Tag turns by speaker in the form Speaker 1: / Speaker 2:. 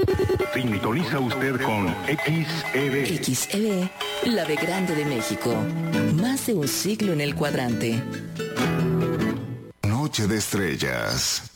Speaker 1: Sintoniza usted con XEB.
Speaker 2: XEB, la B grande de México. Más de un siglo en el cuadrante.
Speaker 3: Noche de estrellas.